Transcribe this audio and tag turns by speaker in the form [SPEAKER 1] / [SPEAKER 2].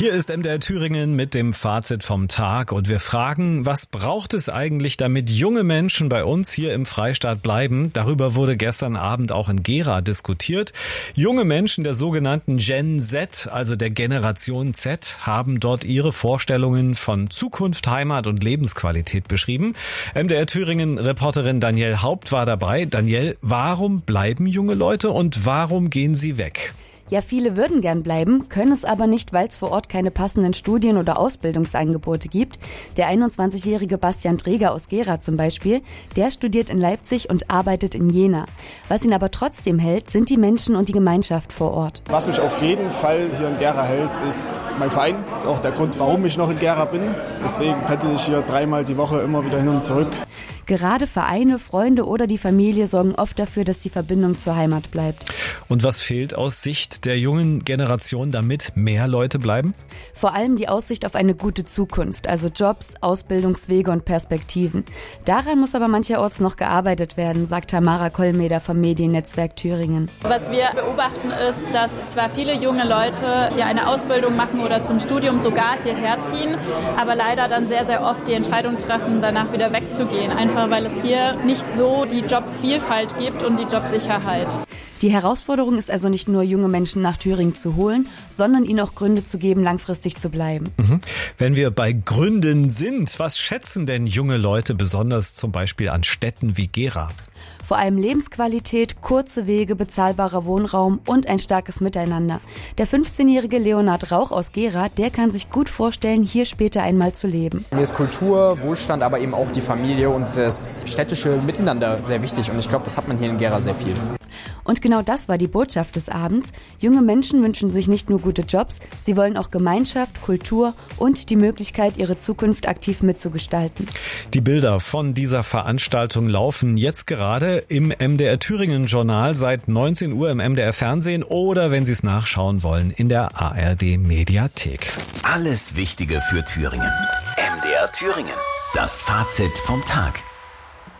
[SPEAKER 1] Hier ist MDR Thüringen mit dem Fazit vom Tag und wir fragen, was braucht es eigentlich, damit junge Menschen bei uns hier im Freistaat bleiben? Darüber wurde gestern Abend auch in Gera diskutiert. Junge Menschen der sogenannten Gen Z, also der Generation Z, haben dort ihre Vorstellungen von Zukunft, Heimat und Lebensqualität beschrieben. MDR Thüringen-Reporterin Danielle Haupt war dabei. Danielle, warum bleiben junge Leute und warum gehen sie weg?
[SPEAKER 2] Ja, viele würden gern bleiben, können es aber nicht, weil es vor Ort keine passenden Studien- oder Ausbildungsangebote gibt. Der 21-jährige Bastian Träger aus Gera zum Beispiel, der studiert in Leipzig und arbeitet in Jena. Was ihn aber trotzdem hält, sind die Menschen und die Gemeinschaft vor Ort.
[SPEAKER 3] Was mich auf jeden Fall hier in Gera hält, ist mein Verein. Das ist auch der Grund, warum ich noch in Gera bin. Deswegen pendel ich hier 3-mal die Woche immer wieder hin und zurück.
[SPEAKER 2] Gerade Vereine, Freunde oder die Familie sorgen oft dafür, dass die Verbindung zur Heimat bleibt.
[SPEAKER 1] Und was fehlt aus Sicht der jungen Generation, damit mehr Leute bleiben?
[SPEAKER 2] Vor allem die Aussicht auf eine gute Zukunft, also Jobs, Ausbildungswege und Perspektiven. Daran muss aber mancherorts noch gearbeitet werden, sagt Tamara Kollmeder vom Mediennetzwerk Thüringen.
[SPEAKER 4] Was wir beobachten ist, dass zwar viele junge Leute hier eine Ausbildung machen oder zum Studium sogar hierher ziehen, aber leider dann sehr, sehr oft die Entscheidung treffen, danach wieder wegzugehen. Einfach weil es hier nicht so die Jobvielfalt gibt und die Jobsicherheit.
[SPEAKER 2] Die Herausforderung ist also nicht nur, junge Menschen nach Thüringen zu holen, sondern ihnen auch Gründe zu geben, langfristig zu bleiben.
[SPEAKER 1] Wenn wir bei Gründen sind, was schätzen denn junge Leute besonders zum Beispiel an Städten wie Gera?
[SPEAKER 2] Vor allem Lebensqualität, kurze Wege, bezahlbarer Wohnraum und ein starkes Miteinander. Der 15-jährige Leonhard Rauch aus Gera, der kann sich gut vorstellen, hier später einmal zu leben.
[SPEAKER 5] Mir ist Kultur, Wohlstand, aber eben auch die Familie und das städtische Miteinander sehr wichtig. Und ich glaube, das hat man hier in Gera sehr viel.
[SPEAKER 2] Und genau das war die Botschaft des Abends. Junge Menschen wünschen sich nicht nur gute Jobs, sie wollen auch Gemeinschaft, Kultur und die Möglichkeit, ihre Zukunft aktiv mitzugestalten.
[SPEAKER 1] Die Bilder von dieser Veranstaltung laufen jetzt gerade im MDR Thüringen Journal seit 19 Uhr im MDR Fernsehen oder, wenn Sie es nachschauen wollen, in der ARD Mediathek.
[SPEAKER 6] Alles Wichtige für Thüringen. MDR Thüringen. Das Fazit vom Tag.